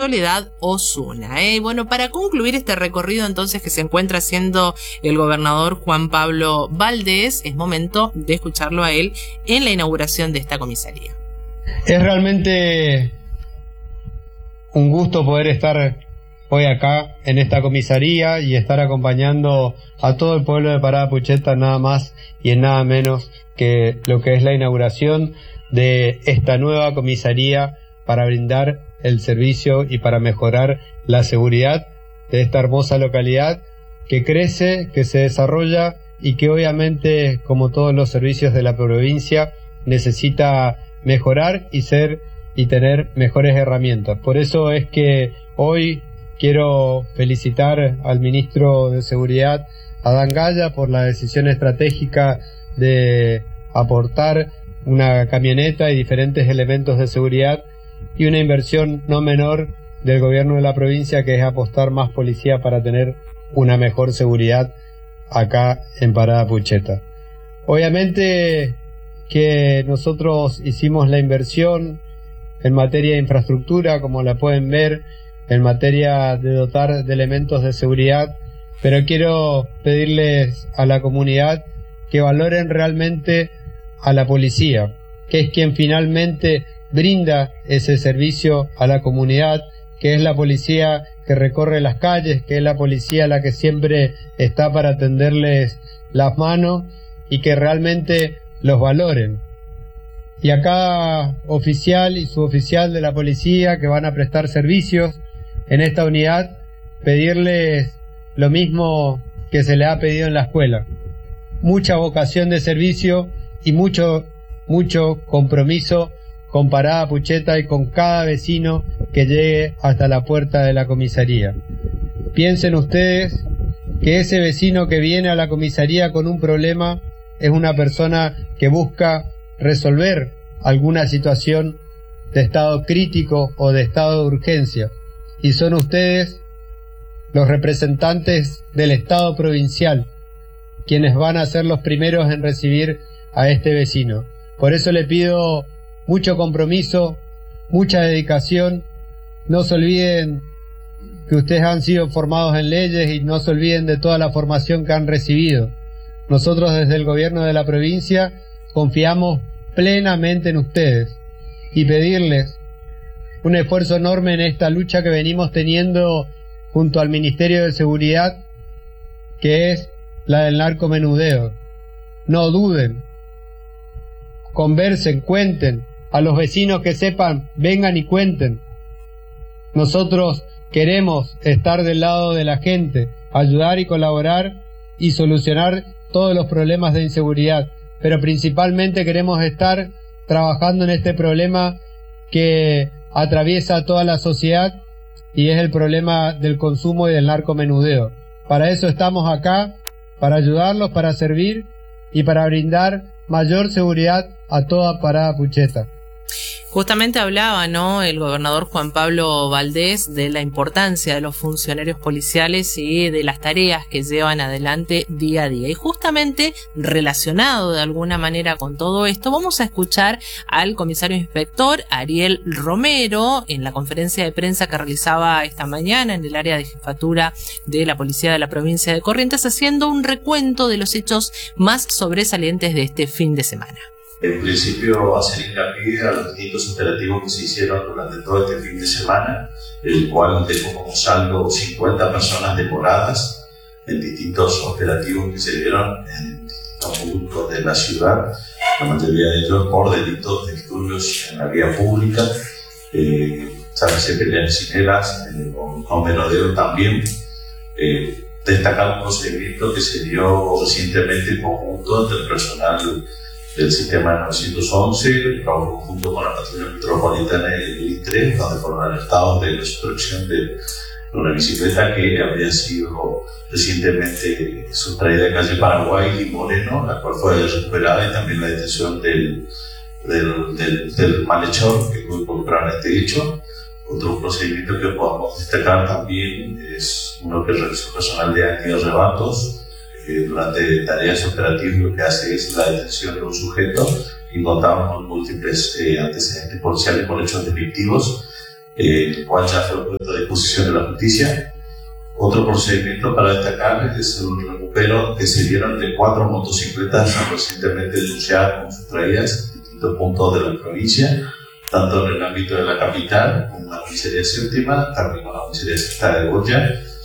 Soledad Osuna. Bueno, para concluir este recorrido entonces que se encuentra haciendo el gobernador Juan Pablo Valdés, es momento de escucharlo a él en la inauguración de esta comisaría. Es realmente un gusto poder estar hoy acá en esta comisaría y estar acompañando a todo el pueblo de Parada Pucheta, nada más y en nada menos que lo que es la inauguración de esta nueva comisaría para brindar el servicio y para mejorar la seguridad de esta hermosa localidad que crece, que se desarrolla y que obviamente, como todos los servicios de la provincia, necesita mejorar y tener mejores herramientas. Por eso es que hoy quiero felicitar al ministro de Seguridad, Adán Gaya, por la decisión estratégica de aportar una camioneta y diferentes elementos de seguridad y una inversión no menor del gobierno de la provincia, que es apostar más policía para tener una mejor seguridad acá en Parada Pucheta. Obviamente que nosotros hicimos la inversión en materia de infraestructura, como la pueden ver, en materia de dotar de elementos de seguridad, pero quiero pedirles a la comunidad que valoren realmente a la policía, que es quien finalmente brinda ese servicio a la comunidad, que es la policía que recorre las calles, que es la policía la que siempre está para tenderles las manos y que realmente los valoren. Y a cada oficial y suboficial de la policía que van a prestar servicios en esta unidad, pedirles lo mismo que se le ha pedido en la escuela: mucha vocación de servicio y mucho compromiso con Parada Pucheta y con cada vecino que llegue hasta la puerta de la comisaría. Piensen ustedes que ese vecino que viene a la comisaría con un problema es una persona que busca resolver alguna situación de estado crítico o de estado de urgencia, y son ustedes, los representantes del Estado provincial, quienes van a ser los primeros en recibir a este vecino. Por eso le pido mucho compromiso, mucha dedicación. No se olviden que ustedes han sido formados en leyes y no se olviden de toda la formación que han recibido. Nosotros desde el gobierno de la provincia confiamos plenamente en ustedes y pedirles un esfuerzo enorme en esta lucha que venimos teniendo junto al Ministerio de Seguridad, que es la del narcomenudeo. No duden, conversen, cuenten, a los vecinos que sepan, vengan y cuenten. Nosotros queremos estar del lado de la gente, ayudar y colaborar y solucionar todos los problemas de inseguridad, pero principalmente queremos estar trabajando en este problema que atraviesa toda la sociedad y es el problema del consumo y del narcomenudeo. Para eso estamos acá, para ayudarlos, para servir y para brindar mayor seguridad a toda Parada Pucheta. Justamente hablaba, ¿no?, el gobernador Juan Pablo Valdés de la importancia de los funcionarios policiales y de las tareas que llevan adelante día a día. Y justamente relacionado de alguna manera con todo esto, vamos a escuchar al comisario inspector Ariel Romero en la conferencia de prensa que realizaba esta mañana en el área de jefatura de la policía de la provincia de Corrientes, haciendo un recuento de los hechos más sobresalientes de este fin de semana. En principio, hacer hincapié a los distintos operativos que se hicieron durante todo este fin de semana, el cual dejó como saldo 50 personas demoradas en distintos operativos que se dieron en distintos puntos de la ciudad, la mayoría de ellos por delitos de disturbios en la vía pública, se pelean encineras, con menudeo también. Destacar un procedimiento que se dio recientemente en conjunto entre el personal del sistema 911, junto con la patrulla metropolitana del I3, donde fueron alertados de la sustracción de una bicicleta que había sido recientemente sustraída de calle Paraguay y Moreno, la cual fue recuperada, y también la detención del malhechor que fue involucrado en este hecho. Otro procedimiento que podamos destacar también es uno que realizó personal de antirrebatos. Durante tareas operativas lo que hace es la detención de un sujeto y contamos con múltiples antecedentes policiales por hechos delictivos. el cual ya fue puesto a disposición de la justicia. Otro procedimiento para destacar es el recupero que se dieron de 4 motocicletas recientemente denunciadas como sustraídas en distintos puntos de la provincia, tanto en el ámbito de la capital, como la comisaría séptima, también con la comisaría sexta de Goya,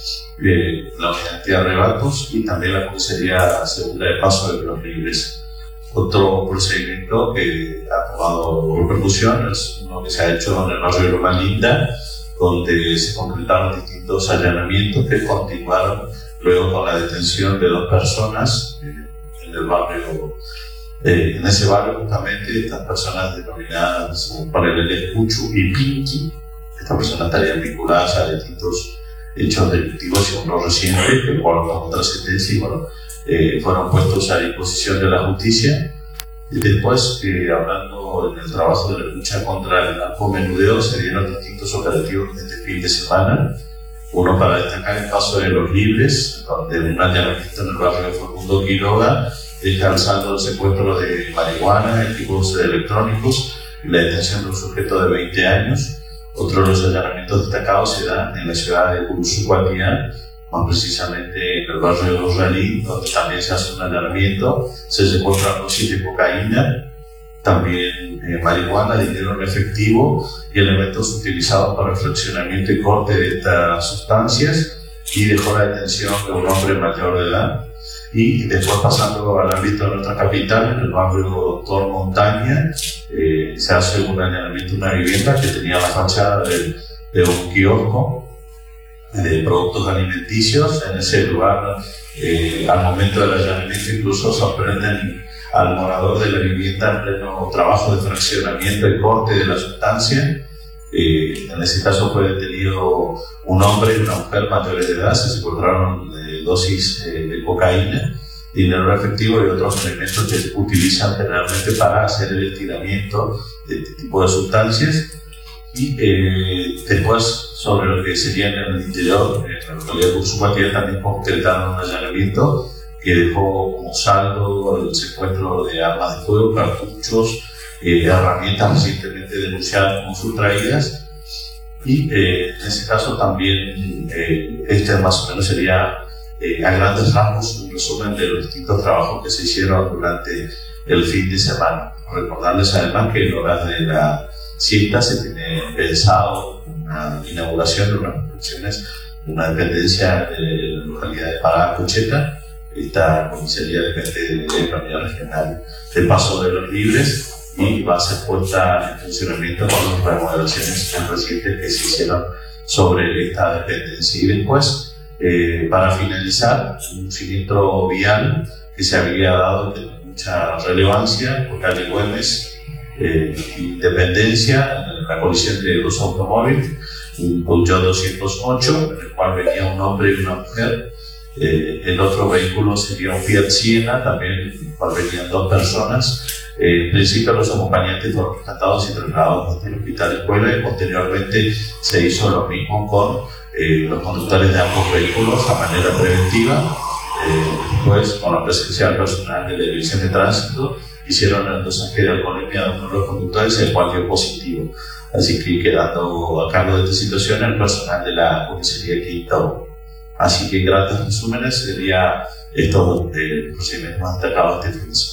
la unidad de arrebatos y también la comisaría segunda de Paso de los Libres. Otro procedimiento que ha tomado repercusión es uno que se ha hecho en el barrio de Loma Linda, donde se concretaron distintos allanamientos que continuaron luego con la detención de 2 personas en el barrio. En ese barrio, justamente, estas personas denominadas por el Puchu y Pinky, estas personas estarían vinculadas a distintos hechos delictivos y uno reciente, que por otra sentencia, y bueno, fueron puestos a disposición de la justicia. Y después, hablando en el trabajo de la lucha contra el narcomenudeo, se dieron distintos operativos este fin de semana. Uno para destacar el Paso de los Libres, donde un allanamiento en el barrio de Facundo Quiroga, alcanzando el secuestro de marihuana, equipos electrónicos y la detención de un sujeto de 20 años. Otro de los allanamientos destacados se dan en la ciudad de Curuzucuatián, más precisamente en el barrio de Rosralí, donde también se hace un allanamiento, se secuestra dosis de cocaína, también marihuana, dinero en efectivo y elementos utilizados para el fraccionamiento y corte de estas sustancias, y dejó la detención de un hombre mayor de edad. Y después, pasando al ámbito de nuestra capital, en el barrio Doctor Montaña, se hace un allanamiento de una vivienda que tenía la fachada de un kiosco de productos alimenticios. En ese lugar, al momento del allanamiento, incluso sorprenden al morador de la vivienda en pleno trabajo de fraccionamiento y corte de la sustancia. En ese caso fue detenido un hombre y una mujer mayores de edad. Se secuestraron dosis de cocaína, dinero en efectivo y otros elementos que se utilizan generalmente para hacer el estiramiento de este tipo de sustancias. Y después, sobre lo que sería en el interior, en la localidad de Curuzucuatián, también concretaron un allanamiento que dejó como saldo el secuestro de armas de fuego, cartuchos, herramientas recientemente denunciadas como sustraídas. Y en ese caso también, este más o menos sería a grandes rasgos un resumen de los distintos trabajos que se hicieron durante el fin de semana. Recordarles además que en horas de la siesta se tiene pensado una inauguración de unas construcciones de una dependencia de la localidad de Parada Cocheta. Esta comisaría depende de la unidad regional de Paso de los Libres y va a ser puesta en funcionamiento con las remodelaciones recientes que se hicieron sobre esta dependencia. Y después, para finalizar, un siniestro vial que se había dado de mucha relevancia por calle Güemes, Independencia, en la colisión de 2 automóviles, un Peugeot 208, en el cual venía un hombre y una mujer. El otro vehículo sería un Fiat Siena, también en el cual venían 2 personas. En principio, los acompañantes fueron rescatados y trasladados hasta el hospital escuela, y posteriormente se hizo lo mismo con los conductores de ambos vehículos a manera preventiva. Después, con la presencia del personal de la División de Tránsito, hicieron el dosaje de alcoholemia de uno de los conductores, el cual dio positivo. Así que, quedando a cargo de esta situación el personal de la comisaría Quinto. Así que, grandes resúmenes, sería estos procedimientos más destacados de este fin de semana.